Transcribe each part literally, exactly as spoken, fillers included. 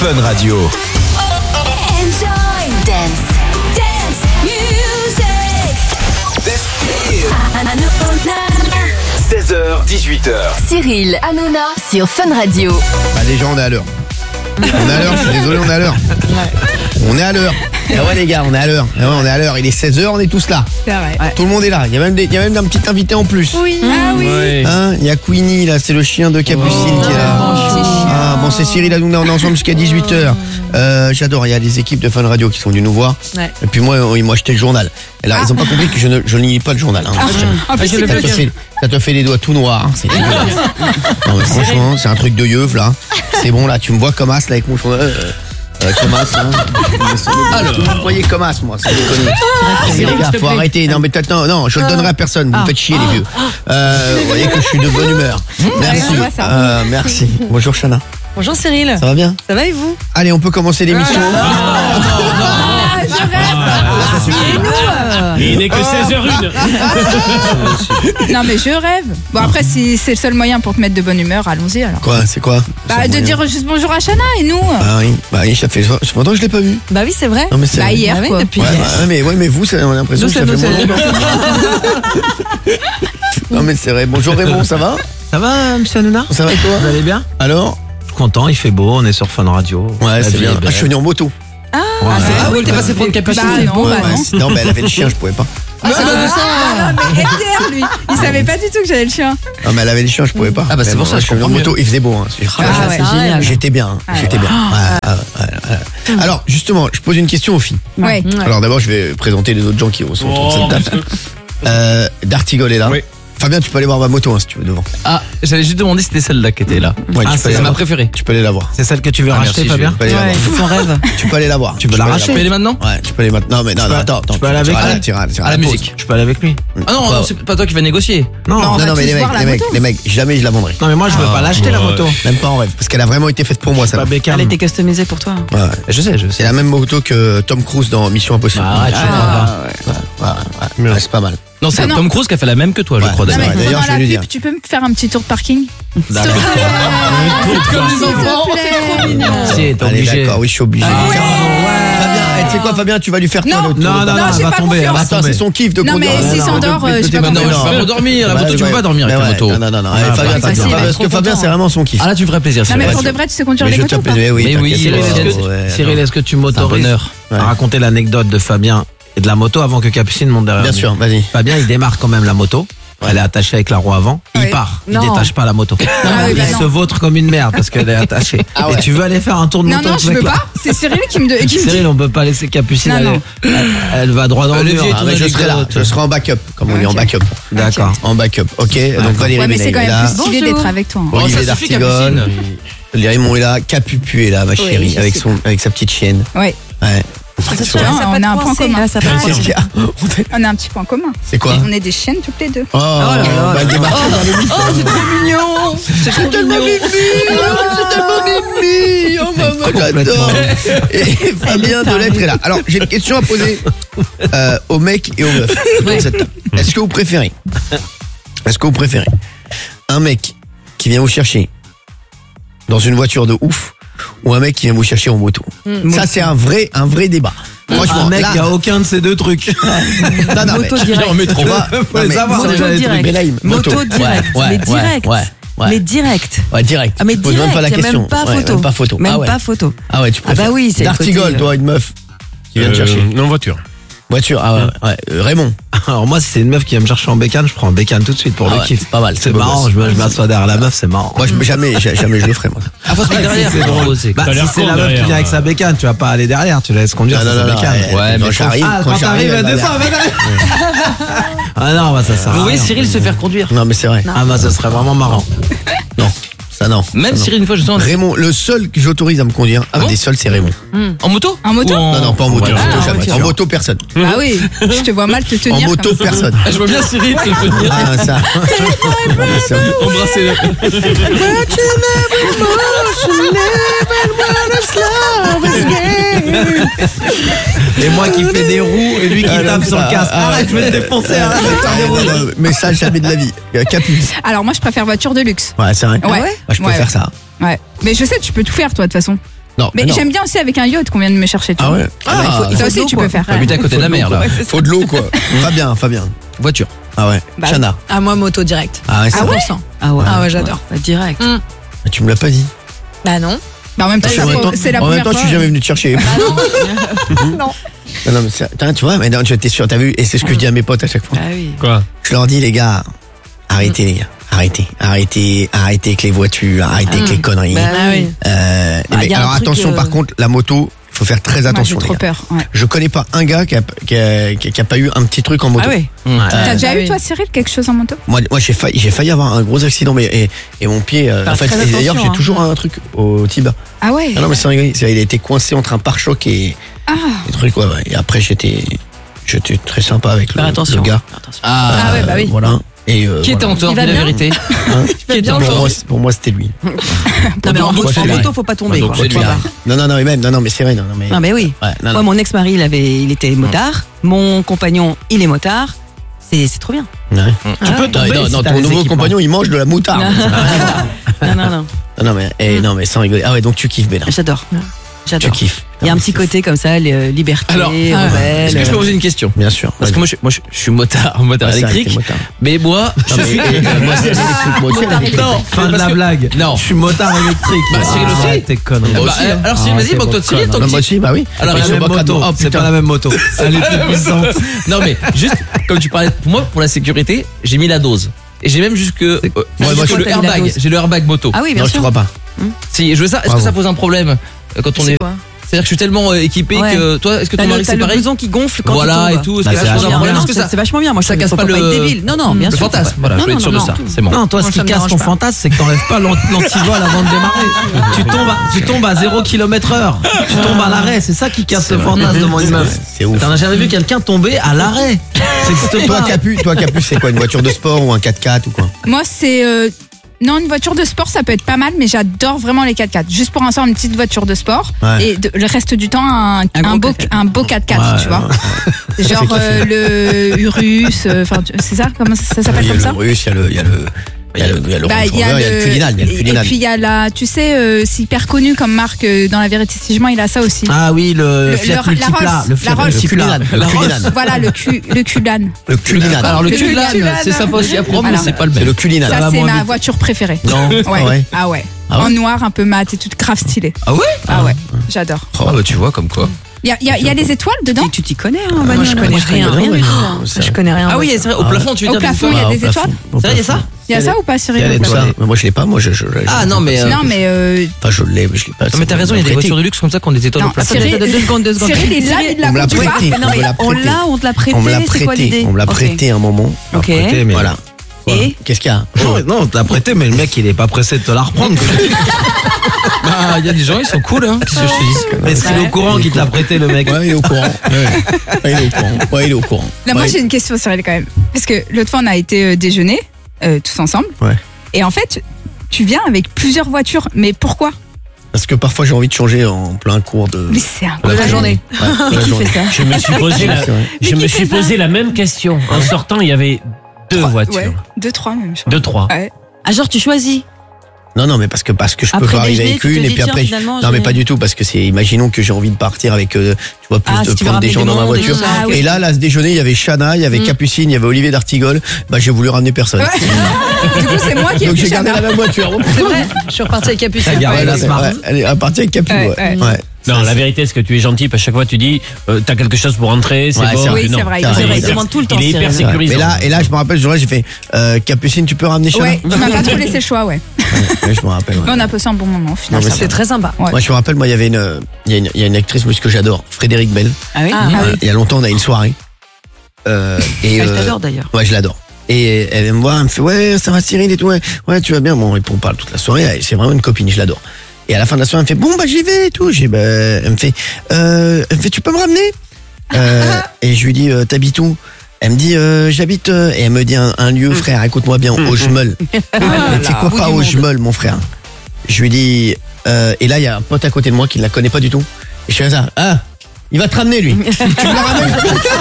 Fun Radio. Enjoy dance, dance music. This is seize heures dix-huit heures. Cyril Hanouna sur Fun Radio. Bah déjà on est à l'heure. On est à l'heure, je suis désolé, on est à l'heure. On est à l'heure. Ah ouais les gars, on est à l'heure. Ah ouais, on est à l'heure, il est seize heures, on est tous là. C'est vrai. Ouais. Tout le monde est là. Il y a même des, il y a même un petit invité en plus. Oui. Ah oui. Ouais. Hein, il y a Queenie là, c'est le chien de Capucine qui est là. Ah bon, c'est Cyril Hanouna, on est ensemble jusqu'à dix-huit heures. Euh, j'adore, il y a des équipes de Fun Radio qui sont venues nous voir. Ouais. Et puis moi, ils m'ont acheté le journal. Et là, Ah. ils ont pas compris que je ne, je ne lis pas le journal. Hein. En plus, ça, c'est te pas fait, ça te fait les doigts tout noirs. C'est dégueulasse. Non mais franchement, c'est un truc de yeuf là. C'est bon là, tu me vois comme as là avec mon journal. Euh, euh, comme as, hein. Alors, vous me voyez comme as, moi, c'est des conneries. Mais les gars, faut arrêter. Non mais peut-être non, non, je le donnerai à personne. Vous me faites chier les vieux. Euh, vous voyez que je suis de bonne humeur. Merci. on voit ça. Euh, merci. Bonjour Chana. Bonjour Cyril. Ça va bien? Ça va et vous? Allez, on peut commencer l'émission. Ah, je rêve. Il n'est que seize heures une. Non mais je rêve. Bon après si c'est le seul moyen pour te mettre de bonne humeur, allons-y alors. Quoi, c'est quoi? Bah C'est de moyen. dire juste bonjour à Chana et nous. Ah oui, bah oui, ça fait ça fait longtemps que je l'ai pas vu. Bah oui c'est vrai. Non mais c'est Bah vrai. hier quoi. Ouais, bah, ouais, mais ouais, mais vous, ça, on a l'impression que ça fait moins longtemps. Non mais c'est vrai. Bonjour Raymond, ça va? Ça va, monsieur Hanouna? Ça va et toi? Vous allez bien? Alors? Je suis content, il fait beau, on est sur Fun Radio. Ouais, La c'est vie bien. est Ah, belle. je suis venu en moto. Ah, Ouais. c'est- Ah oui, t'es passé pour une capucine. Bah non, Ouais, bah ouais, non. c'est- non, mais elle avait le chien, je pouvais pas. Ah, c'est pas de ça. Ah, mais F D R lui. Il savait pas du tout que j'avais le chien. Non, mais elle avait le chien, je pouvais pas. Ah, bah, c'est Mais pour ça, je je suis venu en comprends moto, il faisait beau. Hein. Ah, ouais. c'est génial. J'étais bien, hein. Ah, j'étais ouais. bien. Ouais, ouais, ouais, ouais. Alors, justement, je pose une question aux filles. Ouais. Alors d'abord, je vais présenter les autres gens qui sont autour de cette table. Euh, D'Artigol est là. Oui. Fabien, tu peux aller voir ma moto hein, si tu veux devant. Ah, j'allais juste demander si c'était celle-là qui était là. Ouais, Ah, tu peux c'est aller C'est la ma voir. préférée. Tu peux aller la voir. C'est celle que tu veux Ah, racheter, merci, Fabien? Tu peux aller la voir. C'est son rêve. Tu peux aller la voir. Tu veux peux la aller racheter? Tu peux y aller maintenant? Ouais, tu peux aller maintenant. Non, mais non, non, attends, attends. peux aller avec à lui la, tu iras- tu iras À la pause. musique. Je peux aller avec lui? Ah non, non, c'est pas toi qui vas négocier. Non. Non. On Non, va non, mais tous les voir mecs, la les mecs, moto. les mecs, jamais je la vendrai. Non, mais moi, je veux Ah, pas l'acheter, la ouais. moto. Même pas en rêve, parce qu'elle a vraiment été faite pour moi, Pas ça. Beckham. Elle était customisée pour toi. Ouais, ouais. Je sais, je C'est sais. la même moto que Tom Cruise dans Mission Impossible. Bah, arrête, je comprends pas. Ouais, ouais, ouais, c'est pas mal. Non, c'est Ah non. Tom Cruise qui a fait la même que toi, je Ouais. crois Non, mais d'ailleurs. Ouais, d'ailleurs, pendant je vais la lui pub, dire. tu peux me faire un petit tour de parking? D'accord. Comme les enfants, c'est trop mignon. Si, t'es Allez, obligé. d'accord, oui, je suis obligé. Fabien, eh, tu sais quoi, Fabien, tu vas lui faire toi Non. le tour. Non, non, non, Non, elle j'ai va pas tomber, elle confiance. va Attends, tomber. c'est son kiff de Non, conduire. mais s'il s'endort, euh, je sais pas Non, comment. je vais pas m'endormir. La Ouais, moto, tu ouais. peux pas dormir avec Ouais, la moto. Non, non, non, non. Ah, Allez, bah, Fabien, facile, t'inquiète il pas, va parce être que trop Fabien, content. c'est vraiment son kiff. Ah là, tu me ferais plaisir. Non, c'est mais vrai. pour de vrai, tu sais conduire les Mais je motos ou t'appelle, pas? eh oui, Mais oui, t'inquiète Cyril, pas. est-ce que- Ouais, Cyril, est-ce que tu m'autorises bonheur. à Ouais. raconter l'anecdote de Fabien et de la moto avant que Capucine monte derrière Bien lui? sûr, vas-y. Fabien, il démarre quand même la moto. Elle est attachée avec la roue avant. Il Ouais. part. Il Non. détache pas la moto. oui, il bah se non. vautre comme une merde parce qu'elle est attachée. Ah ouais. Et tu veux aller faire un tour de Non, moto non, avec je ce veux mec-là? pas. C'est Cyril qui me, qui me dit. Cyril, on peut pas laisser Capucine Non, aller. non. Elle, elle va droit dans le Olivier, mur. Ah, mais je serai là, je serai en backup, comme on dit, en Ok. backup. D'accord. En backup, ok. Donc Valérie Ouais, mais Ménel c'est quand est même là. plus stylé Bonjour. d'être avec toi. hein. Oh, Olivier ça suffit, D'Artigol. Capucine. Raymond est là. Capupu est là, ma chérie, je avec sais son, avec sa petite chienne. Ouais. Ouais. Tu vois, on a un point commun. Ça passe. Qu'est-ce qu'il y a? On a un petit point commun. C'est quoi? On est des chiennes toutes les deux. Oh, bah, elle démarre dans l'émission. Oh, c'est trop mignon. C'est tellement mimi, c'est tellement mimi. Oh maman, j'adore. Et Fabien Delettre est là. Alors, j'ai une question à poser euh, aux mecs et aux meufs autour de cette table. Est-ce que vous préférez Est-ce que vous préférez un mec qui vient vous chercher dans une voiture de ouf ou un mec qui vient vous chercher en moto? Ça, c'est un vrai, un vrai débat. Franchement, Un mec là, qui a aucun de ces deux trucs. non, non, Moto mais- direct. en métro. on va- Faut non, les mais- savoir, non, déjà, mais- les direct. mais là, il- Moto direct. Ouais, Mais ouais, direct. Ouais, ouais. Mais direct. Ouais, direct. Ah, mais Tu poses direct. même pas la y a question. Même pas Ouais, photo. même pas photo. Même ah ouais. pas photo. Ah ouais, tu Ah bah préfères. oui, c'est le D'Artigol, côté, euh, toi, une meuf qui vient te Euh, chercher. Non, voiture. Voiture, ah ouais, ouais. Euh, Raymond. Alors moi, si c'est une meuf qui va me chercher en bécane, je prends en bécane tout de suite pour Ah le ouais, kiff. pas mal, C'est c'est beau marrant, gosse. je me- je m'assois derrière la meuf, c'est marrant. Moi, je, jamais, jamais je le ferai, moi. Ah, faut se mettre derrière. C'est drôle aussi. Bah, T'as si l'air c'est con la meuf qui derrière. vient avec sa bécane, tu vas pas aller derrière, tu la laisses conduire Non, c'est non, sa non, bécane. ouais, Ouais, quand mais j'arrive, Ah, quand quand j'arrive, t'arrives, elle elle va descend, elle va Ah non, bah ça sert à Vous voyez rien. Cyril se faire conduire. Non, mais c'est vrai. Ah bah ça serait vraiment marrant. Non, ça non. Même Ça, non. Cyril, une fois, je sens. Raymond, le seul que j'autorise à me conduire, Ah un bon des seuls, c'est Raymond. En moto En moto Ou Non, non, pas en moto. Ouais, moto, Ah, jamais. en En moto, personne. Ah oui, je te vois mal te tenir. En moto, comme ça. personne. Ah, je vois bien Cyril te tenir. Ah, ça. Ça. Embrasser le. Et moi qui fais des roues et lui qui Ah, tape non, sur le ah, casque. ah, Arrête, je vais te défoncer. arrête de faire des Ah, roues. non, non, mais ça, jamais de la vie. Euh, Capu. Alors moi, je préfère voiture de luxe. Ouais, c'est vrai. Ouais. Moi, je peux Ouais. faire ça. Ouais. Mais je sais, tu peux tout faire, toi, de toute façon. Non, Mais non. j'aime bien aussi avec un yacht qu'on vient de me chercher. tu Ah vois. ouais. Ah, il faut, il Ça faut aussi, de l'eau, tu quoi. peux faire. On habite à côté de la mer, là. Faut de l'eau, quoi. Fabien, Fabien. Voiture. Ah ouais. Bah, Chana. Ah, moi, moto direct. Ah ouais, c'est Ah vrai. ouais Ah ouais, ah ouais j'adore. Bah, direct. Mm. Mais Tu me l'as pas dit. Bah non. Bah, en même temps, En ça même faut- temps, c'est la en même première temps, je fois. suis jamais venu te chercher. Non. Non, non, mais c'est- Putain, tu vois, mais non, tu étais sûr, t'as vu, et c'est ce que je dis à mes potes à chaque fois. Ah oui. Quoi? Je leur dis, les gars, arrêtez, les gars, arrêtez, arrêtez, arrêtez avec les voitures, arrêtez avec les conneries. Bah Ah oui. Euh, Bah, mais y a un alors truc, attention, euh, par contre, la moto, il faut faire très Moi, j'ai attention, les trop gars. peur. ouais. Je connais pas un gars qui a, qui a, qui a- qui a pas eu un petit truc en moto. Ah oui. T'as déjà Ah eu, oui. toi, Cyril, quelque chose en moto? Moi, moi j'ai failli, j'ai failli avoir un gros accident, mais et, et mon pied, euh, Faire en fait, très et d'ailleurs, attention, j'ai hein. toujours un truc au tibia. Ah ouais. Ah non, mais c'est rigolo, c'est- il a été coincé entre un pare-choc et Ah. des trucs, ouais, ouais. Et après, j'étais, j'étais très sympa avec le, Faire attention. le gars. Faire attention. Ah, Ah ouais, bah oui. Voilà. Et euh, Qui était voilà. en tort, Il va dis la bien vérité? Hein Qui était en pour, tort? moi, c'est- pour moi, c'était lui. Non, mais en, donc, moto, c'est en lui. moto, faut pas tomber. Donc, quoi. c'est lui. Faut pas. Non, non, non, mais même, non, non, mais c'est vrai, non, non, mais. Non, mais oui. Ouais, non, Moi, non. mon ex-mari, il, avait, il était motard. Mon compagnon, il est motard. C'est c'est trop bien. Ouais. Tu peux Non, non, non, ton nouveau compagnon, il mange de la moutarde. Non, non, non. Non, non, mais, eh, non, mais sans rigoler. Ah ouais, donc tu kiffes, Béla. J'adore. Tu J'adore. kiffes. Il y a un petit côté comme ça, le- liberté, Alors, rebelle. Est-ce que je peux poser une question? Bien sûr. Parce que moi, je, moi, je, je suis motard, motard Ouais, c'est vrai, électrique. t'es motard. Mais moi, je Non, suis. mais- eh, moi, c'est électrique, moi aussi, électrique. Non, Fin de parce la que- blague. Non. Je suis motard électrique. Bah, Cyril aussi. Arrête tes conneries. Bah, euh, alors, Cyril, vas-y, moque-toi de Cyril, tant Non, que moi tu- aussi, bah oui. Alors, Ils la sont même pas moto. quatre- Oh, C'est putain. pas la même moto. Elle est plus puissante. Non, mais juste, comme tu parlais, pour moi, pour la sécurité, j'ai mis la dose. Et j'ai même jusque, euh, moi, jusque moi, je- le t'as mis la airbag. dose. J'ai le airbag moto. Ah oui, bien Non, je te sûr. crois pas. Si, je veux ça. Est-ce que Bravo. ça pose un problème euh, quand on C'est est. quoi C'est-c'est-à-dire que je suis tellement euh, équipé Ouais. que toi, est-ce que T'as ton le, mari t'as c'est le pareil? blouson qui gonfle quand Voilà tu et tombes. tout. Est-ce Bah, que c'est ça pose un vachement problème? bien. Est-ce que C'est ça c'est vachement bien. Moi, je ça trouve casse faut pas pas le- être débile. Non, non, bien le sûr. fantasme? Voilà, je Non, voulais être sûr non, de ça. non. C'est bon. Non, toi, Moi, ce ça qui me casse dérange ton pas. fantasme, c'est que t'enlèves pas l'ant- l'antivol avant de démarrer. Tu tombes, à, tu tombes à zéro kilomètre heure. Tu tombes à l'arrêt. C'est ça qui casse le fantasme de mon meuf. C'est ouf. T'en as jamais vu quelqu'un tomber à l'arrêt? Ça existe Toi, pas. Capu, toi, Capu, c'est quoi, une voiture de sport ou un quatre-quatre ou quoi? Moi, c'est. euh, Non, une voiture de sport, ça peut être pas mal, mais j'adore vraiment les quatre-quatre. Juste pour l'instant, une petite voiture de sport. Ouais. Et de- le reste du temps, un, Un un, gros beau, quatre-quatre. un beau quatre-quatre, Ouais, tu vois. ouais, Genre euh, le Urus, euh, enfin, tu- c'est ça? Comment ça, ça s'appelle Il y a comme ça? le russe, il y a le, il y a le, il y a le, il y a le Bah, Range il y a Rover, il y a le le- Cullinan, il y a le Et Cullinan. puis il y a la, tu sais, euh, c'est hyper connu comme marque euh, dans la vérité si je mens, il a ça aussi. Ah oui, le Le- Fiat le- la Multipla. Rolls, Le Fiat la Rolls. Multipla. Le La Cullinan. Rolls. Voilà le cul, le Cullan. Le Cullinan. Alors le Le cul de Cullinan. l'âne, c'est sympa aussi à prendre, mais Voilà. c'est pas le C'est même. le Cullinan. Ça va c'est moins ma vite. voiture préférée. Non, Ouais. ah ouais. Ah ouais. Ah ouais En noir, un peu mat et tout, grave stylé. Ah ouais? Ah ouais, j'adore. Ah bah tu vois comme quoi. Il y a, il y a- il y a les étoiles dedans. Tu- Tu t'y connais, hein, Moi, Vanille je Moi, connais je connais rien, rien mais du tout. non, hein. ça- Je connais rien. Ah oui, moi. c'est vrai, au plafond, tu veux Au dire des plafond, il y a étoiles. des étoiles. Au Ça, il y a ça? plafond. Il y a ça ou pas, Cyril? Il y a les Tout ça. étoiles. Mais moi, je l'ai pas, moi, je, je, je- Ah non, mais. euh, Non mais euh, Enfin, je l'ai, mais je l'ai pas. Non mais t'as raison, il y a des voitures de luxe comme ça qui ont des étoiles Non, au plafond. Cyril- Attends, deux secondes, deux secondes. Cyril, il l'a, il l'a On me l'a conduit pas. prêté. Mais non, On me mais l'a on prêté. l'a, on te l'a prêté. On me l'a C'est quoi prêté. l'idée On me l'a Ok. prêté un moment. Ok. Prêté, mais- Voilà. Et Qu'est-ce qu'il y a? Non, non, on te l'a prêté, mais le mec, il est pas pressé de te la reprendre. Bah, il y a des gens, ils sont cool, hein. Qu'est-ce que je te dis? Est-ce qu'il est au courant qu'il te l'a prêté, le mec? Ouais, il est au courant. Ouais, Ouais, il est au courant. Ouais, il est au courant. Là, moi Ouais. j'ai une question Cyril quand même. Parce que l'autre fois on a été euh, déjeuner euh, tous ensemble. Ouais. Et en fait, tu viens avec plusieurs voitures. Mais pourquoi? Parce que parfois, j'ai envie de changer en plein cours de. Mais c'est de incroyable. la journée. Ouais, de la qui journée. fait ça Je me suis posé la, C'est vrai. je Mais me qui suis fait ça posé la même question. En sortant, il y avait deux voitures. Ouais, deux, trois même, je crois. Deux, trois. Ouais. Ah, genre, tu choisis. Non, non, mais parce que, parce que je peux Après pas arriver déjeuner, avec tu te une et dis, puis tiens, après. je- finalement, Non, mais j'ai- pas du tout, parce que c'est. Imaginons que j'ai envie de partir avec, euh, tu vois, plus Ah, de si tu veux prendre des ramener gens du dans ma monde et voiture. tout ça, Ah oui. Et là, là, ce déjeuner, il y avait Chana, il y avait Mm. Capucine, il y avait Olivier d'Artigol. Bah, j'ai voulu ramener personne. Ouais. Du coup, c'est moi qui ai Donc pris j'ai gardé Chana. la même voiture. C'est vrai. Je suis repartie avec Capucine. T'as gardé la Ouais, Smart. ouais, elle est à partir avec Capu. Ouais, Ouais, ouais. ouais. Non, la vérité, c'est que tu es gentil. À chaque fois, tu dis, euh, t'as quelque chose pour rentrer, c'est Ouais, bon. c'est vrai. Oui, Non. c'est vrai, il est C'est vrai, il hyper- demande tout le temps, Il est hyper Cyril. sécurisant. Et là, et là, je me rappelle, ce jour-là, j'ai fait euh, Capucine, tu peux ramener Chana? Ouais, tu m'as pas trop laissé le choix, ouais. Ouais, je me rappelle. ouais. Mais on a passé un bon moment, au final. Non, mais ça C'est va. très sympa. Ouais. Moi, je me rappelle, moi, il y avait une, il y a une, il y a une actrice, moi, ce que j'adore, Frédéric Bell. Ah oui. Ah, ah Euh, oui. Il y a longtemps, on a eu une soirée. Euh, et, Elle euh, t'adore d'ailleurs. Ouais, je l'adore. Et elle me voit, elle me fait, ouais, ça va Cyril et tout, ouais, ouais, tu vas bien. Bon, et puis on parle toute la soirée, elle- c'est vraiment une copine, je l'adore. Et à la fin de la soirée, elle me fait, bon, bah, j'y vais et tout. J'ai, bah, elle me fait, euh, elle me fait, tu peux me ramener? Euh, et je lui dis, euh, t'habites où? Elle me dit, euh, j'habite, euh, et elle me dit un, un lieu, frère, écoute-moi bien, au Jemel. Mais tu sais quoi, pas au Jemel, mon frère. Je lui dis, euh, et là, il y a un pote à côté de moi qui ne la connaît pas du tout. Et je fais ça, ah, il va te ramener, lui. Tu me la ramènes?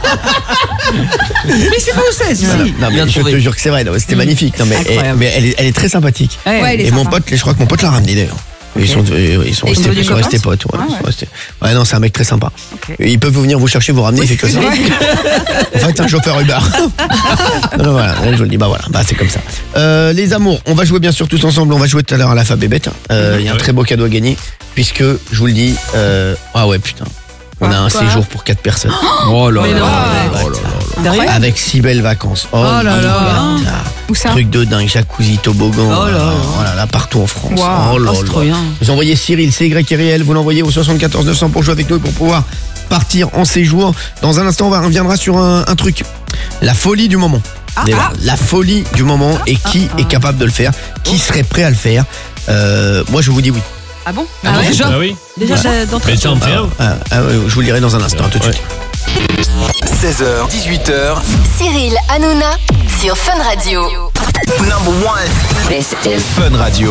Mais c'est pas où c'est, si. Non, non, Bien mais je trouvé. te jure que c'est vrai, non, c'était magnifique. Non, mais, Incroyable. mais elle, est, elle est très sympathique. Ouais, elle est Et mon sympa. pote, je crois que mon pote l'a ramené d'ailleurs. Ils sont, euh, ils sont Et ils restés, sont ils sont devenus restés copains potes. Ouais, Ah ils sont ouais. restés- ouais, non, c'est un mec très sympa. Ok. Et ils peuvent venir vous chercher, vous ramener, il fait que ça. En fait, c'est un chauffeur Uber. Non, non, voilà, je vous le dis, bah voilà, bah c'est comme ça. Euh, les amours, on va jouer bien sûr tous ensemble. On va jouer tout à l'heure à l'alphabet bête. Euh, Il y a un Ouais. très beau cadeau à gagner, puisque je vous le dis, euh, ah ouais, putain, on a un Quoi séjour pour quatre personnes. Oh là Mais là. non. Oh là là. Derrière. Avec si belles vacances. Oh, là là là. Où ça? Truc de dingue, jacuzzi, toboggan. Oh là là. Voilà, là, partout en France. Wow. Oh là Oh, c'est là. trop bien. Vous envoyez Cyril, C Y R L, vous l'envoyez au soixante-quatorze neuf cents pour jouer avec nous et pour pouvoir partir en séjour. Dans un instant, on va- on reviendra sur un, un truc. La folie du moment. Déjà, La folie du moment et qui est capable de le faire, qui serait prêt à le faire. Euh, moi, je vous dis oui. Ah bon Ah ouais Déjà, Ah oui. déjà Voilà. d'entrée. Mais t'en fais un. Ah, ah ouais, je vous le dirai dans un instant, à tout de suite. seize heures, dix-huit heures. Cyril Hanouna sur Fun Radio. Number one. This is Fun Radio.